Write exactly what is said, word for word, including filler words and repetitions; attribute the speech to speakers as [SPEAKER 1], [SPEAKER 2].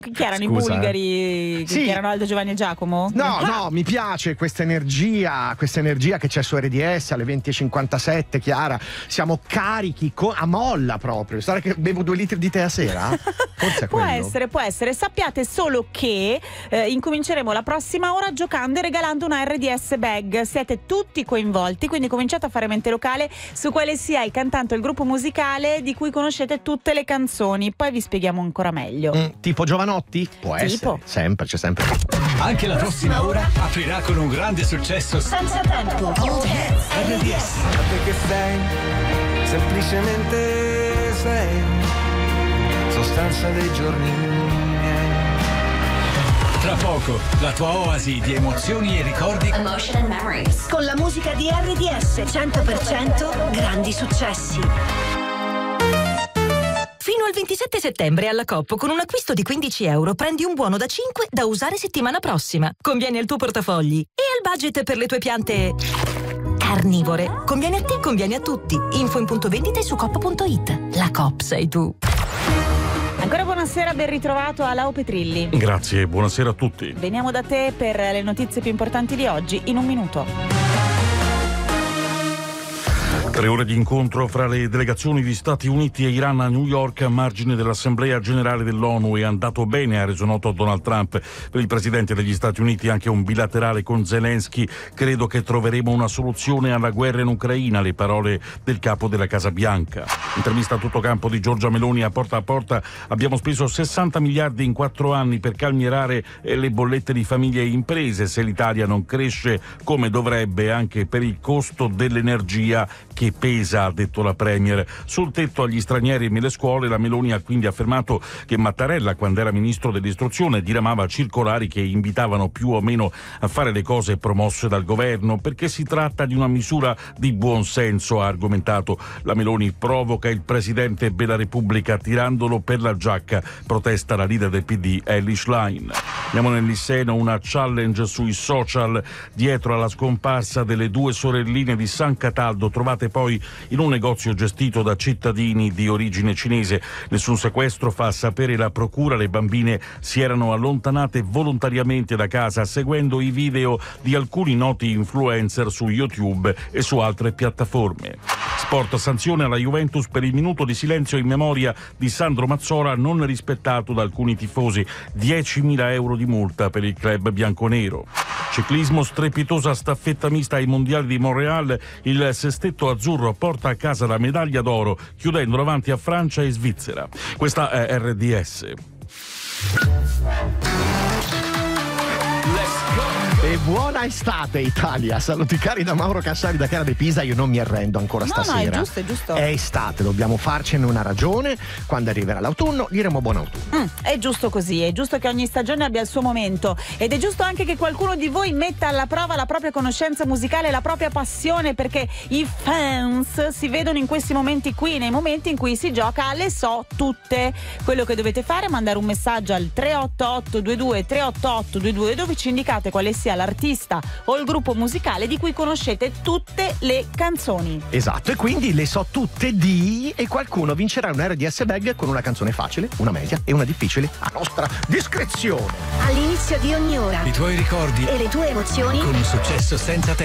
[SPEAKER 1] Chi erano
[SPEAKER 2] Scusa,
[SPEAKER 1] i bulgari?
[SPEAKER 2] Sì.
[SPEAKER 1] Chi erano Aldo, Giovanni e Giacomo?
[SPEAKER 2] No,
[SPEAKER 1] Ah!
[SPEAKER 2] no, mi piace questa energia, questa energia che c'è su R D S alle venti e cinquantasette, Chiara. Siamo carichi co- a molla proprio. Sarà che bevo due litri di tè a sera? Forse è
[SPEAKER 1] Può
[SPEAKER 2] quello.
[SPEAKER 1] essere, può essere. Sappiate solo che eh, incominceremo la prossima ora giocando e regalando una R D S bag. Siete tutti coinvolti, quindi cominciate a fare mente locale su quale sia il cantante o il gruppo musicale di cui conoscete tutte le canzoni. Poi vi spieghiamo ancora meglio.
[SPEAKER 2] Mm, tipo Giovanotti? Può
[SPEAKER 1] Tipo.
[SPEAKER 2] essere. Sempre, c'è sempre.
[SPEAKER 3] Anche la prossima ora aprirà con un grande successo
[SPEAKER 1] Senza tempo.
[SPEAKER 3] R D S.
[SPEAKER 4] Sapete che sei, semplicemente sei, sostanza dei giorni miei.
[SPEAKER 3] Tra poco, la tua oasi di emozioni e ricordi
[SPEAKER 5] Emotion and Memories.
[SPEAKER 6] Con la musica di R D S cento per cento grandi successi.
[SPEAKER 7] Fino al ventisette settembre alla Coop con un acquisto di quindici euro prendi un buono da cinque da usare settimana prossima. Conviene al tuo portafogli e al budget per le tue piante carnivore. Conviene a te, conviene a tutti. Info in punto vendita e su coop punto it. La Coop sei tu.
[SPEAKER 1] Ancora buonasera, ben ritrovato a Lau Petrilli.
[SPEAKER 8] Grazie, buonasera a tutti.
[SPEAKER 1] Veniamo da te per le notizie più importanti di oggi in un minuto.
[SPEAKER 8] Tre ore di incontro fra le delegazioni di Stati Uniti e Iran a New York a margine dell'Assemblea Generale dell'ONU. È andato bene, ha reso noto Donald Trump. Per il presidente degli Stati Uniti anche un bilaterale con Zelensky. Credo che troveremo una soluzione alla guerra in Ucraina, le parole del capo della Casa Bianca. Intervista a tutto campo di Giorgia Meloni a Porta a Porta. Abbiamo speso sessanta miliardi in quattro anni per calmierare le bollette di famiglie e imprese. Se l'Italia non cresce come dovrebbe, anche per il costo dell'energia che pesa, ha detto la Premier. Sul tetto agli stranieri nelle scuole, la Meloni ha quindi affermato che Mattarella, quando era ministro dell'istruzione, diramava circolari che invitavano più o meno a fare le cose promosse dal governo, perché si tratta di una misura di buon senso, ha argomentato. La Meloni provoca il presidente della Repubblica tirandolo per la giacca, protesta la leader del P D Elly Schlein. Andiamo nel Lisseno, una challenge sui social dietro alla scomparsa delle due sorelline di San Cataldo, trovate poi in un negozio gestito da cittadini di origine cinese. Nessun sequestro, fa sapere la procura. Le bambine si erano allontanate volontariamente da casa seguendo i video di alcuni noti influencer su YouTube e su altre piattaforme. Sport, sanzione alla Juventus per il minuto di silenzio in memoria di Sandro Mazzola non rispettato da alcuni tifosi. diecimila euro di multa per il club bianconero. Ciclismo, strepitosa staffetta mista ai mondiali di Montréal. Il sestetto azzurro porta a casa la medaglia d'oro, chiudendo davanti a Francia e Svizzera. Questa è R D S.
[SPEAKER 2] E buona estate Italia, saluti cari da Mauro Cassari da Chiara De Pisa. Io non mi arrendo ancora
[SPEAKER 1] No,
[SPEAKER 2] stasera.
[SPEAKER 1] no, è giusto, è giusto.
[SPEAKER 2] È estate, dobbiamo farcene una ragione. Quando arriverà l'autunno diremo buon autunno.
[SPEAKER 1] Mm, è giusto così, è giusto che ogni stagione abbia il suo momento ed è giusto anche che qualcuno di voi metta alla prova la propria conoscenza musicale e la propria passione, perché i fans si vedono in questi momenti qui, nei momenti in cui si gioca alle so tutte. Quello che dovete fare è mandare un messaggio al tre otto otto due due tre otto otto due due dove ci indicate quale sia l'artista o il gruppo musicale di cui conoscete tutte le canzoni.
[SPEAKER 2] Esatto, e quindi le so tutte di e qualcuno vincerà un R D S bag con una canzone facile, una media e una difficile a nostra discrezione.
[SPEAKER 6] All'inizio di ogni ora
[SPEAKER 3] i tuoi ricordi
[SPEAKER 6] e le tue emozioni
[SPEAKER 3] con un successo senza tempo.